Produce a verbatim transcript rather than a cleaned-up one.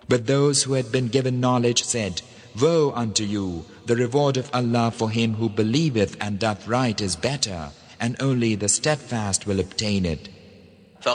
But those who had been given knowledge said, Woe unto you! The reward of Allah for him who believeth and doth right is better, and only the steadfast will obtain it.